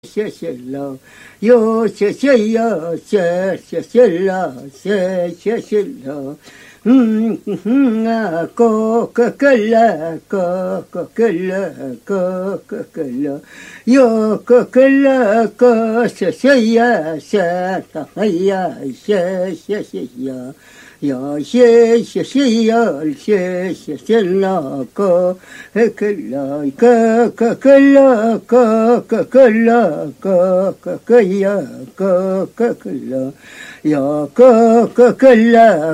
谢谢了，哟谢谢呀，谢了，谢了，个，哟个，谢谢呀，哎呀，谢呀。呀，谢呀，谢了，个了，个呀，了，呀，了，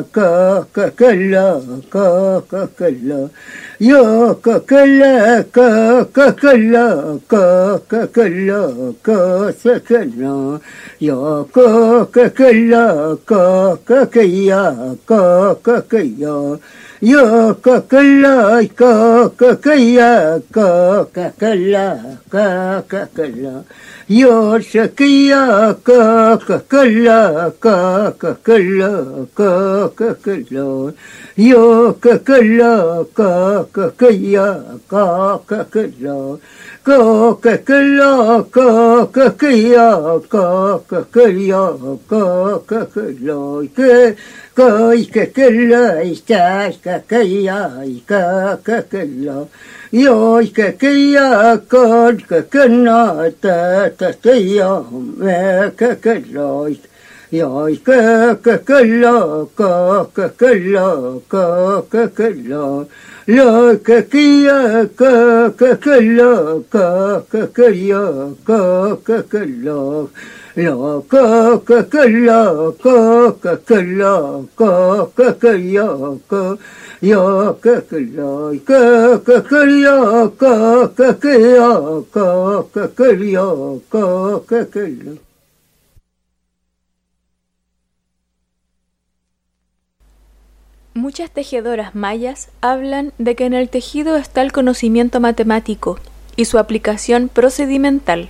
了，哟，了，哟，呀。呀，哟，了，呀，了，哟，是个呀，了，了，哟，了，呀，了。 Muchas tejedoras mayas hablan de que en el tejido está el conocimiento matemático y su aplicación procedimental.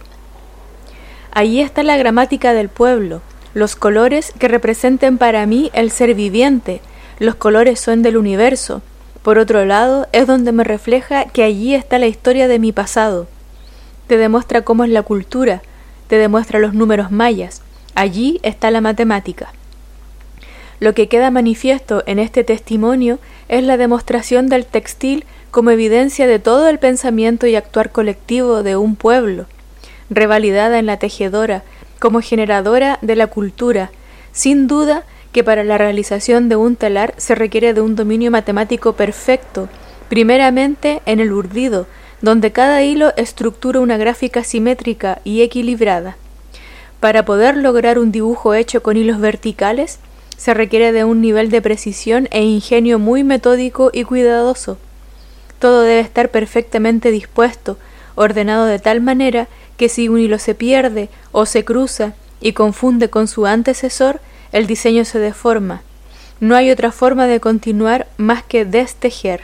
Allí está la gramática del pueblo, los colores que representen para mí el ser viviente, los colores son del universo. Por otro lado, es donde me refleja que allí está la historia de mi pasado. Te demuestra cómo es la cultura, te demuestra los números mayas, allí está la matemática. Lo que queda manifiesto en este testimonio es la demostración del textil como evidencia de todo el pensamiento y actuar colectivo de un pueblo, revalidada en la tejedora como generadora de la cultura. Sin duda que para la realización de un telar se requiere de un dominio matemático perfecto, primeramente en el urdido, donde cada hilo estructura una gráfica simétrica y equilibrada. Para poder lograr un dibujo hecho con hilos verticales, se requiere de un nivel de precisión e ingenio muy metódico y cuidadoso. Todo debe estar perfectamente dispuesto, ordenado de tal manera que si un hilo se pierde o se cruza y confunde con su antecesor, el diseño se deforma. No hay otra forma de continuar más que destejer.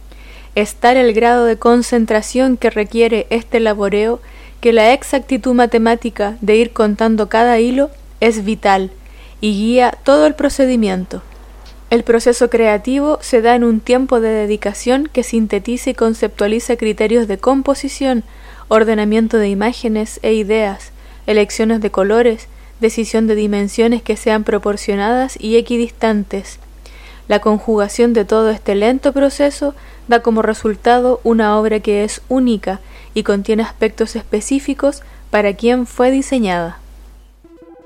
Es tal el grado de concentración que requiere este laboreo que la exactitud matemática de ir contando cada hilo es vital y guía todo el procedimiento. El proceso creativo se da en un tiempo de dedicación que sintetiza y conceptualiza criterios de composición, ordenamiento de imágenes e ideas, elecciones de colores, decisión de dimensiones que sean proporcionadas y equidistantes. La conjugación de todo este lento proceso da como resultado una obra que es única y contiene aspectos específicos para quien fue diseñada.